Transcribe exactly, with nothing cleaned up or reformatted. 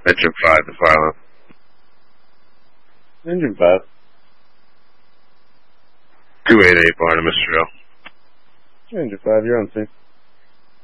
Engine five to Philo. Engine five. two eighty-eight Barnum, Mister Trail. Engine five, you're on scene.